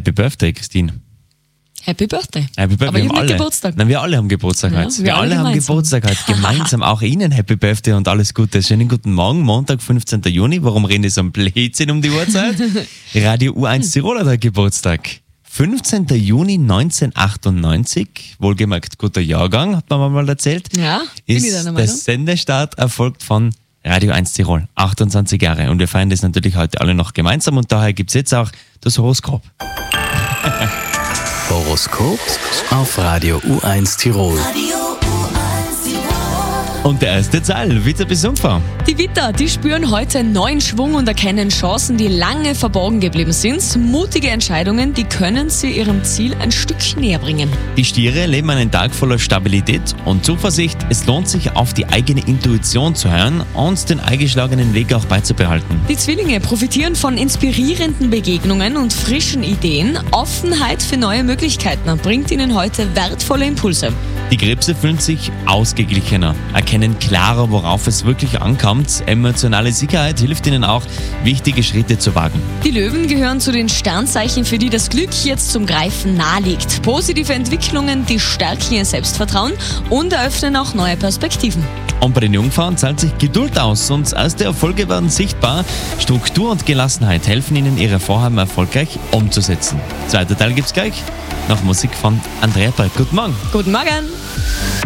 Happy Birthday, Christine. Happy Birthday. Happy Birthday. Aber ich habe nicht Geburtstag. Nein, wir alle haben Geburtstag Ja, heute. wir alle haben gemeinsam. Geburtstag heute. Gemeinsam. Auch Ihnen Happy Birthday und alles Gute. Schönen guten Morgen, Montag, 15. Juni. Warum reden Sie am Blödsinn um die Uhrzeit? Radio U1 Tirol hat heute Geburtstag. 15. Juni 1998, wohlgemerkt guter Jahrgang, hat man mal erzählt, Ja, bin ich ist deiner der Meinung? Sendestart erfolgt von Radio 1 Tirol. 28 Jahre. Und wir feiern das natürlich heute alle noch gemeinsam und daher gibt es jetzt auch das Horoskop. Horoskop auf Radio U1 Tirol. Und der erste Zahl, Witter bis Jungfrau. Die Witter, die spüren heute neuen Schwung und erkennen Chancen, die lange verborgen geblieben sind. Mutige Entscheidungen, die können sie ihrem Ziel ein Stück näher bringen. Die Stiere leben einen Tag voller Stabilität und Zuversicht. Es lohnt sich, auf die eigene Intuition zu hören und den eingeschlagenen Weg auch beizubehalten. Die Zwillinge profitieren von inspirierenden Begegnungen und frischen Ideen. Offenheit für neue Möglichkeiten bringt ihnen heute wertvolle Impulse. Die Krebse fühlen sich ausgeglichener, erkennen klarer, worauf es wirklich ankommt. Emotionale Sicherheit hilft ihnen auch, wichtige Schritte zu wagen. Die Löwen gehören zu den Sternzeichen, für die das Glück jetzt zum Greifen nahe liegt. Positive Entwicklungen, die stärken ihr Selbstvertrauen und eröffnen auch neue Perspektiven. Und bei den Jungfrauen zahlt sich Geduld aus und erste Erfolge werden sichtbar. Struktur und Gelassenheit helfen ihnen, ihre Vorhaben erfolgreich umzusetzen. Zweiter Teil gibt's gleich. Nach Musik von Andrea Berg. Guten Morgen. Guten Morgen!